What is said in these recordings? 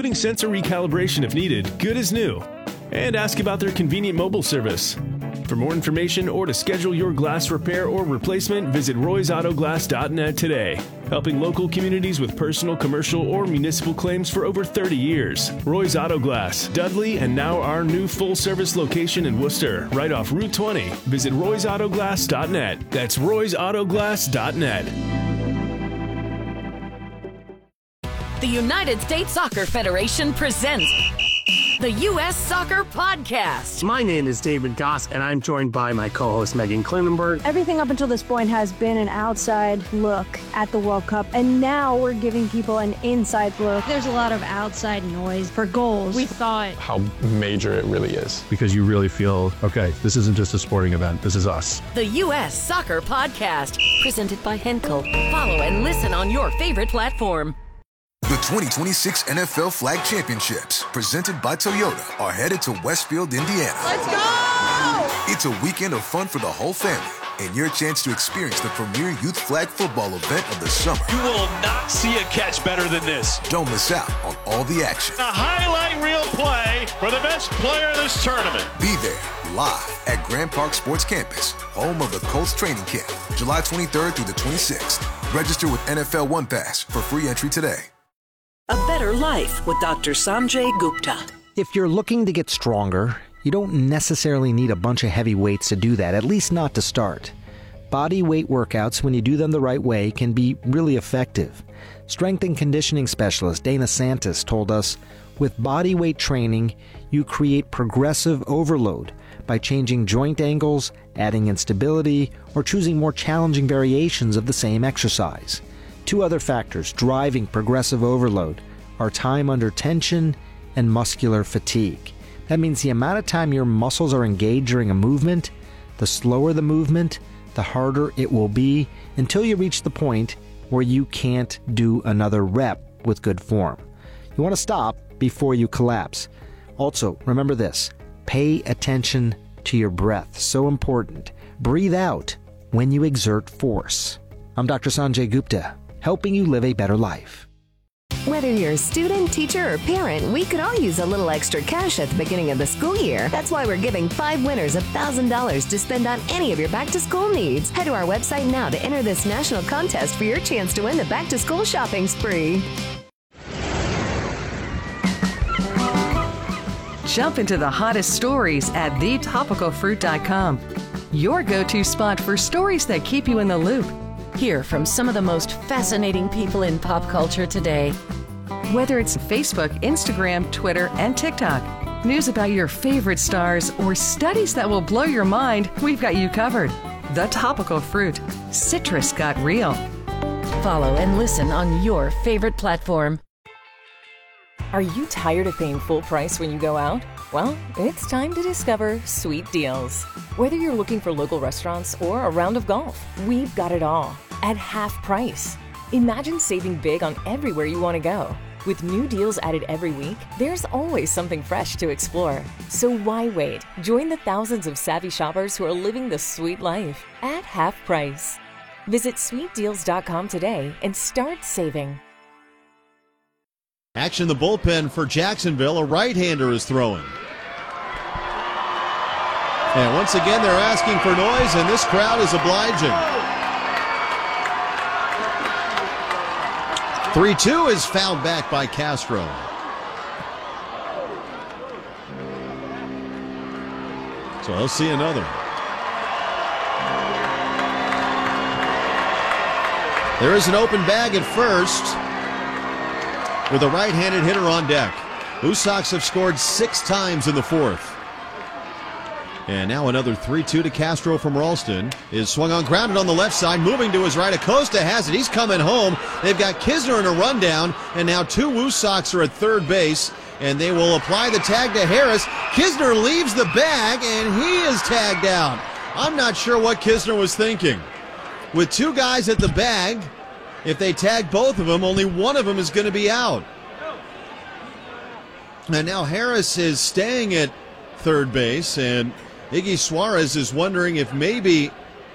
including sensor recalibration if needed, good as new. And ask about their convenient mobile service. For more information or to schedule your glass repair or replacement, visit roysautoglass.net today. Helping local communities with personal, commercial, or municipal claims for over 30 years. Roy's Auto Glass, Dudley, and now our new full-service location in Worcester, right off Route 20. Visit roysautoglass.net. That's roysautoglass.net. The United States Soccer Federation presents the U.S. Soccer Podcast. My name is David Goss, and I'm joined by my co-host Megan Klinenberg. Everything up until this point has been an outside look at the World Cup, and now we're giving people an inside look. There's a lot of outside noise for goals. We thought how major it really is. Because you really feel, okay, this isn't just a sporting event, this is us. The U.S. Soccer Podcast, presented by Henkel. Follow and listen on your favorite platform. The 2026 NFL Flag Championships, presented by Toyota, are headed to Westfield, Indiana. Let's go! It's a weekend of fun for the whole family and your chance to experience the premier youth flag football event of the summer. You will not see a catch better than this. Don't miss out on all the action. A highlight reel play for the best player in this tournament. Be there live at Grand Park Sports Campus, home of the Colts training camp, July 23rd through the 26th. Register with NFL One Pass for free entry today. A Better Life with Dr. Sanjay Gupta. If you're looking to get stronger, you don't necessarily need a bunch of heavy weights to do that, at least not to start. Body weight workouts, when you do them the right way, can be really effective. Strength and conditioning specialist Dana Santis told us, with body weight training, you create progressive overload by changing joint angles, adding instability, or choosing more challenging variations of the same exercise. Two other factors driving progressive overload are time under tension and muscular fatigue. That means the amount of time your muscles are engaged during a movement, the slower the movement, the harder it will be until you reach the point where you can't do another rep with good form. You want to stop before you collapse. Also, remember this, pay attention to your breath. So important. Breathe out when you exert force. I'm Dr. Sanjay Gupta, helping you live a better life. Whether you're a student, teacher, or parent, we could all use a little extra cash at the beginning of the school year. That's why we're giving 5 winners $1,000 to spend on any of your back-to-school needs. Head to our website now to enter this national contest for your chance to win the back-to-school shopping spree. Jump into the hottest stories at thetopicalfruit.com. Your go-to spot for stories that keep you in the loop. Hear from some of the most fascinating people in pop culture today. Whether it's Facebook, Instagram, Twitter, and TikTok, news about your favorite stars, or studies that will blow your mind, we've got you covered. The Topical Fruit. Citrus got real. Follow and listen on your favorite platform. Are you tired of paying full price when you go out? Well, it's time to discover Sweet Deals. Whether you're looking for local restaurants or a round of golf, we've got it all at half price. Imagine saving big on everywhere you want to go. With new deals added every week, there's always something fresh to explore. So why wait? Join the thousands of savvy shoppers who are living the sweet life at half price. Visit sweetdeals.com today and start saving. Action in the bullpen for Jacksonville. A right-hander is throwing. And once again, they're asking for noise, and this crowd is obliging. 3-2 is fouled back by Castro. So he'll see another. There is an open bag at first with a right-handed hitter on deck. Usox have scored 6 times in the fourth. And now another 3-2 to Castro from Ralston. Is swung on, grounded on the left side, moving to his right. Acosta has it. He's coming home. They've got Kisner in a rundown, and now 2 Woo Sox are at third base, and they will apply the tag to Harris. Kisner leaves the bag, and he is tagged out. I'm not sure what Kisner was thinking. With 2 guys at the bag, if they tag both of them, only one of them is going to be out. And now Harris is staying at third base, and Iggy Suarez is wondering if maybe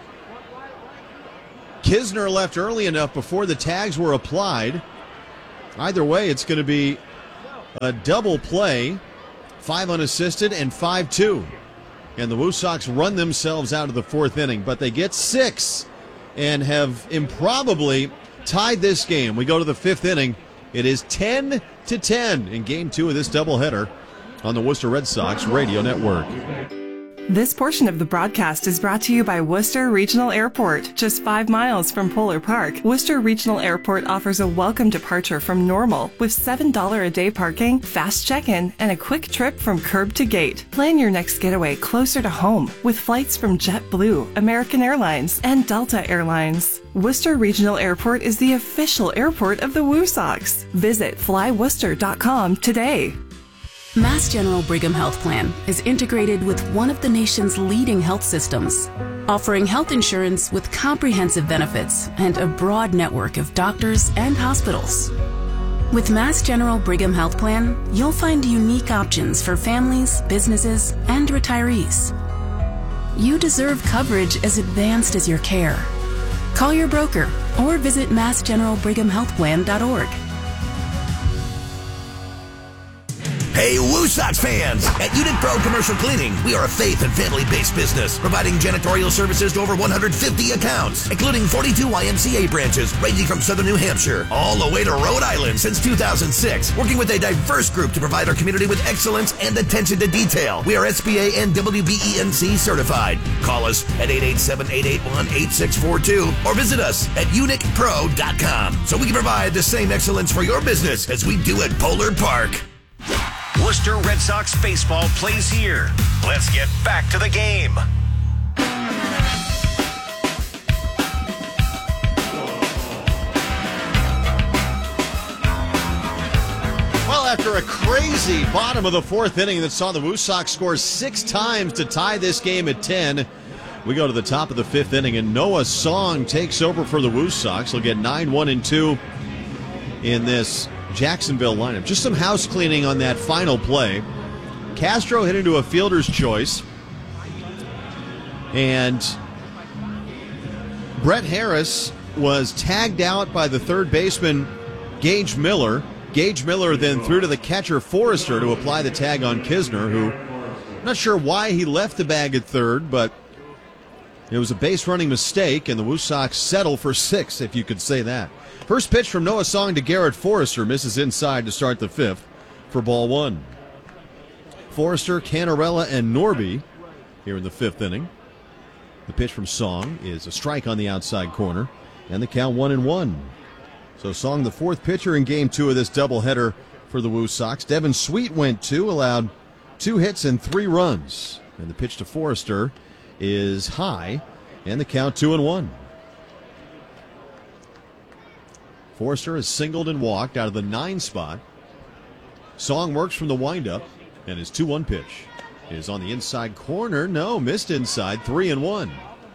Kisner left early enough before the tags were applied. Either way, it's going to be a double play, 5 unassisted and 5-2. And the Woo Sox run themselves out of the 4th inning, but they get 6 and have improbably tied this game. We go to the 5th inning. It is 10-10 in Game 2 of this doubleheader on the Worcester Red Sox Radio Network. This portion of the broadcast is brought to you by Worcester Regional Airport. Just 5 miles from Polar Park, Worcester Regional Airport offers a welcome departure from Normal with $7 a day parking, fast check-in, and a quick trip from curb to gate. Plan your next getaway closer to home with flights from JetBlue, American Airlines, and Delta Airlines. Worcester Regional Airport is the official airport of the Woo Sox. Visit flyworcester.com today. Mass General Brigham Health Plan is integrated with one of the nation's leading health systems, offering health insurance with comprehensive benefits and a broad network of doctors and hospitals. With Mass General Brigham Health Plan, you'll find unique options for families, businesses, and retirees. You deserve coverage as advanced as your care. Call your broker or visit massgeneralbrighamhealthplan.org. Hey, Woo Sox fans! At Unit Pro Commercial Cleaning, we are a faith and family-based business, providing janitorial services to over 150 accounts, including 42 YMCA branches, ranging from southern New Hampshire all the way to Rhode Island since 2006, working with a diverse group to provide our community with excellence and attention to detail. We are SBA and WBENC certified. Call us at 887-881-8642 or visit us at unicpro.com so we can provide the same excellence for your business as we do at Polar Park. Worcester Red Sox baseball plays here. Let's get back to the game. Well, after a crazy bottom of the 4th inning that saw the Woo Sox score 6 times to tie this game at 10, we go to the top of the 5th inning, and Noah Song takes over for the Woo Sox. He'll get 9-1-2 in this Jacksonville lineup. Just some house cleaning on that final play. Castro hit into a fielder's choice, and Brett Harris was tagged out by the third baseman Gage Miller. Gage Miller then threw to the catcher Forrester to apply the tag on Kisner, who I'm not sure why he left the bag at third, but it was a base running mistake, and the Woo Sox settle for 6, if you could say that. First pitch from Noah Song to Garrett Forrester, misses inside to start the 5th for ball 1. Forrester, Canarella, and Norby here in the 5th inning. The pitch from Song is a strike on the outside corner, and the count 1-1. So Song, the 4th pitcher in Game 2 of this doubleheader for the Woo Sox. Devin Sweet went 2, allowed 2 hits and 3 runs. And the pitch to Forrester is high, and the count 2-1. Forrester has singled and walked out of the 9 spot. Song works from the windup, and his 2-1 pitch is on the inside corner. No, missed inside, 3-1.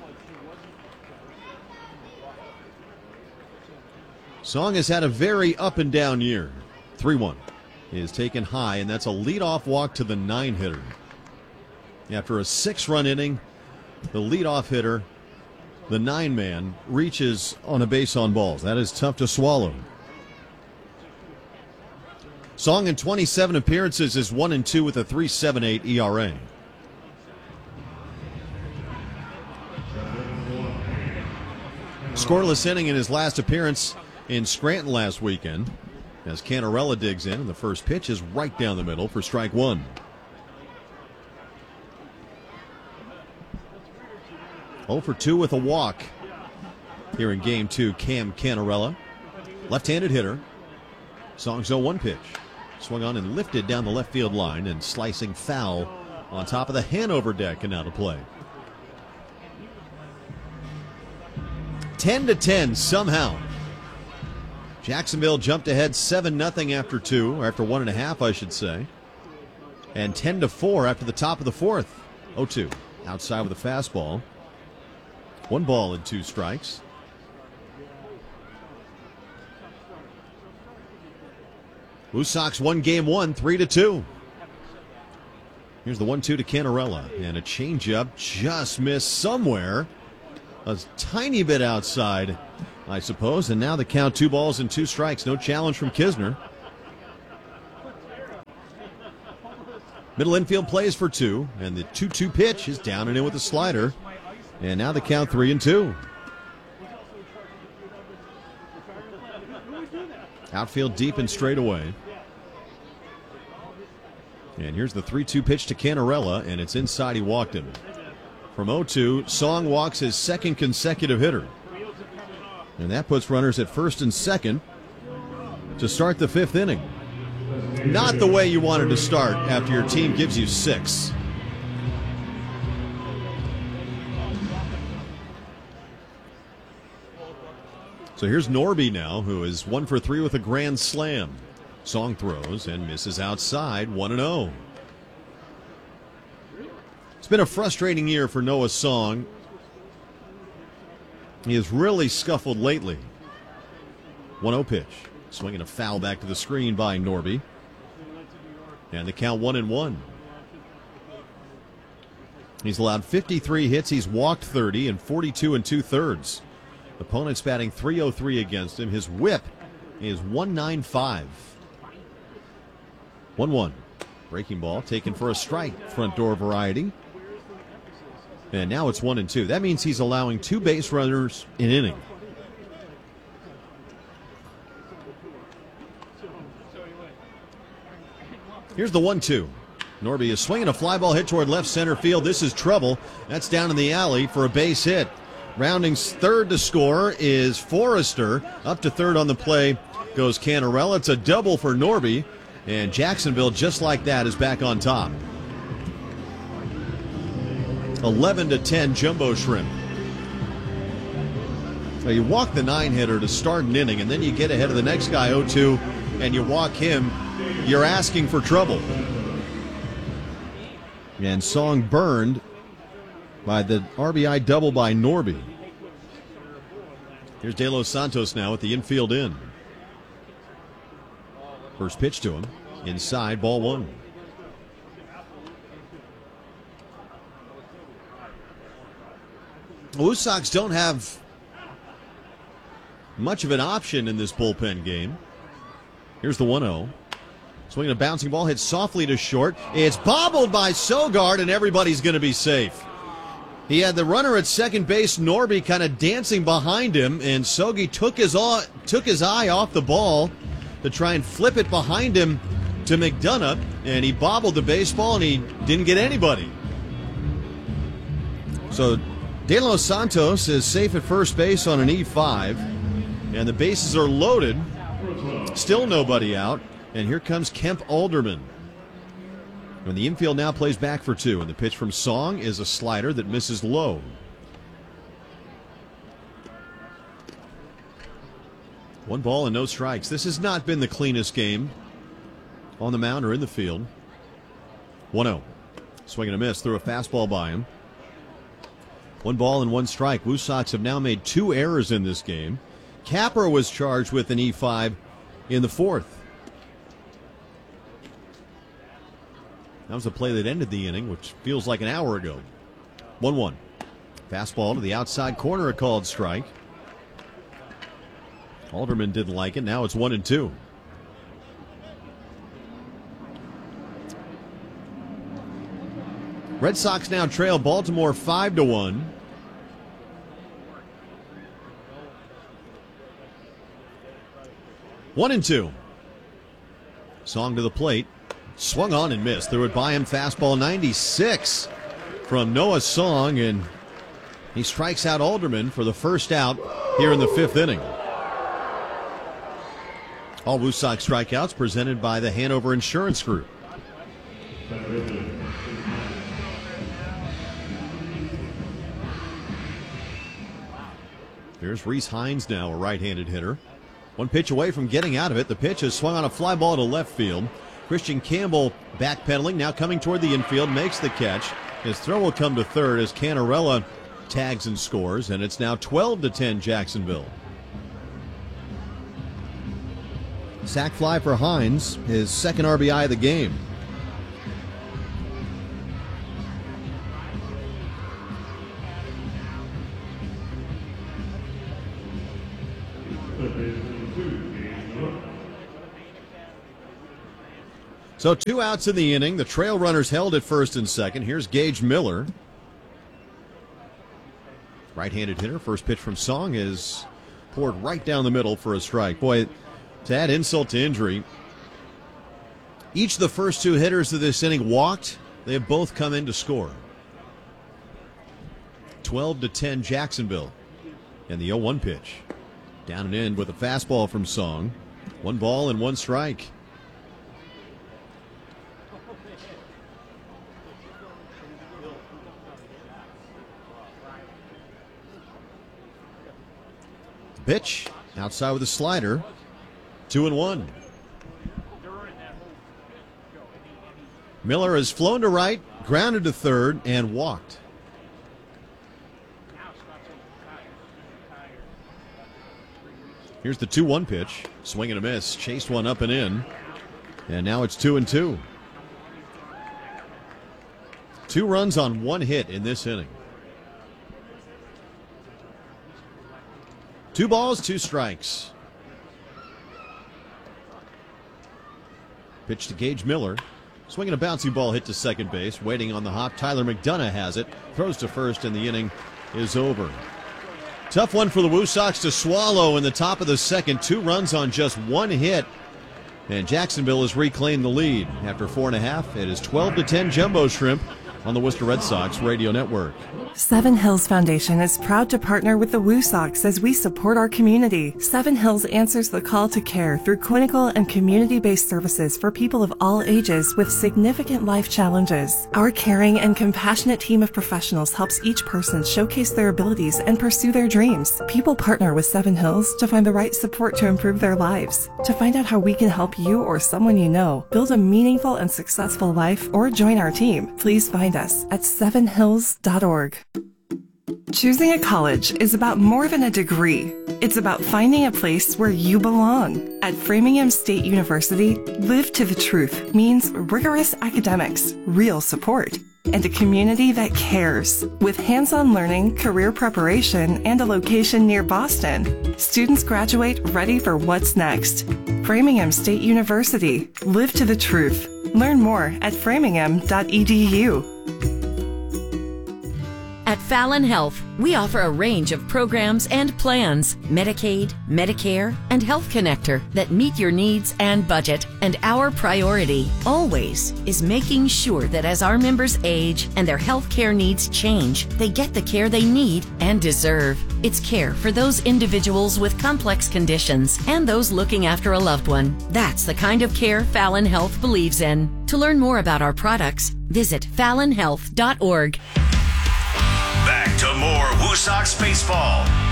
Song has had a very up and down year. 3-1 is taken high, and that's a leadoff walk to the 9-hitter. After a 6-run inning, the leadoff hitter, the 9-man, reaches on a base on balls. That is tough to swallow. Song in 27 appearances is 1-2 with a 3.78 ERA. Scoreless inning in his last appearance in Scranton last weekend, as Canarella digs in, and the first pitch is right down the middle for strike 1. 0 for 2 with a walk here in Game 2. Cam Canarella, left-handed hitter. Song's 0-1 pitch. Swung on and lifted down the left field line, and slicing foul on top of the Hanover deck and out of play. 10-10 somehow. Jacksonville jumped ahead 7-0 after 2, or after 1.5, I should say. And 10-4 after the top of the 4th. 0-2 outside with a fastball. 1 ball and 2 strikes. Woo Sox won Game 1, 3-2. Here's the 1-2 to Canarella, and a changeup just missed somewhere. A tiny bit outside, I suppose, and now the count 2 balls and 2 strikes. No challenge from Kisner. Middle infield plays for 2, and the 2-2 pitch is down and in with a slider. And now the count 3-2. Outfield deep and straight away. And here's the 3-2 pitch to Canarella, and it's inside. He walked him. From 0-2, Song walks his second consecutive hitter. And that puts runners at first and second to start the 5th inning. Not the way you wanted to start after your team gives you 6. So here's Norby now, who is 1 for 3 with a grand slam. Song throws and misses outside, 1-0. It's been a frustrating year for Noah Song. He has really scuffled lately. 1-0 pitch. Swinging a foul back to the screen by Norby. And the count 1-1. He's allowed 53 hits. He's walked 30 and 42 2/3. Opponents batting .303 against him. His whip is .195. 1-1. Breaking ball taken for a strike. Front door variety. And now it's 1-2. That means he's allowing 2 base runners an inning. Here's the 1-2. Norby is swinging a fly ball hit toward left center field. This is trouble. That's down in the alley for a base hit. Rounding third to score is Forrester. Up to third on the play goes Canarella. It's a double for Norby. And Jacksonville, just like that, is back on top. 11-10 Jumbo Shrimp. So you walk the 9-hitter to start an inning, and then you get ahead of the next guy 0-2, and you walk him. You're asking for trouble. And Song burned by the RBI double by Norby. Here's De Los Santos now at the infield end. First pitch to him. Inside, ball 1. The Blue Sox don't have much of an option in this bullpen game. Here's the 1-0. Swinging a bouncing ball, hits softly to short. It's bobbled by Sogard, and everybody's going to be safe. He had the runner at second base, Norby, kind of dancing behind him, and Sogi took his eye off the ball to try and flip it behind him to McDonough, and he bobbled the baseball, and he didn't get anybody. So De Los Santos is safe at first base on an E5, and the bases are loaded. Still nobody out, and here comes Kemp Alderman. And the infield now plays back for 2, and the pitch from Song is a slider that misses low. One ball and no strikes. This has not been the cleanest game on the mound or in the field. 1-0. Swing and a miss through a fastball by him. 1 ball and 1 strike. Blue Sox have now made 2 errors in this game. Capper was charged with an E5 in the 4th. That was the play that ended the inning, which feels like an hour ago. 1-1. Fastball to the outside corner, a called strike. Alderman didn't like it. Now it's 1-2. Red Sox now trail Baltimore 5-1. One and 2. Song to the plate. Swung on and missed. Threw it by him. Fastball 96 from Noah Song, and he strikes out Alderman for the first out here in the 5th inning. All Blue Sox strikeouts presented by the Hanover Insurance Group. Here's Reese Hines now, a right-handed hitter. 1 pitch away from getting out of it. The pitch is swung on a fly ball to left field. Christian Campbell backpedaling, now coming toward the infield, makes the catch. His throw will come to third as Canarella tags and scores, and it's now 12-10 Jacksonville. Sac fly for Hines, his second RBI of the game. So 2 outs in the inning. The trail runners held at first and second. Here's Gage Miller. Right-handed hitter. First pitch from Song is poured right down the middle for a strike. Boy, to add insult to injury, each of the first 2 hitters of this inning walked. They have both come in to score. 12-10 Jacksonville. And the 0-1 pitch. Down and in with a fastball from Song. 1 ball and 1 strike. Pitch outside with a slider. 2-1. Miller has flown to right, grounded to third, and walked. Here's the 2-1 pitch. Swing and a miss. Chased one up and in. And now it's 2-2. 2 runs on 1 hit in this inning. 2 balls, 2 strikes. Pitch to Gage Miller. Swinging a bouncy ball hit to second base. Waiting on the hop. Tyler McDonough has it. Throws to first, and the inning is over. Tough one for the Woo Sox to swallow in the top of the second. 2 runs on just 1 hit. And Jacksonville has reclaimed the lead. After 4.5, it is 12-10 Jumbo Shrimp on the Worcester Red Sox Radio Network. Seven Hills Foundation is proud to partner with the Woo Sox as we support our community. Seven Hills answers the call to care through clinical and community-based services for people of all ages with significant life challenges. Our caring and compassionate team of professionals helps each person showcase their abilities and pursue their dreams. People partner with Seven Hills to find the right support to improve their lives. To find out how we can help you or someone you know build a meaningful and successful life or join our team, please find us at sevenhills.org. Choosing a college is about more than a degree. It's about finding a place where you belong. At Framingham State University, Live to the Truth means rigorous academics, real support, and a community that cares. With hands-on learning, career preparation, and a location near Boston, students graduate ready for what's next. Framingham State University, Live to the Truth. Learn more at framingham.edu. At Fallon Health, we offer a range of programs and plans, Medicaid, Medicare, and Health Connector that meet your needs and budget. And our priority, always, is making sure that as our members age and their health care needs change, they get the care they need and deserve. It's care for those individuals with complex conditions and those looking after a loved one. That's the kind of care Fallon Health believes in. To learn more about our products, visit fallonhealth.org. Back to more Woo Sox baseball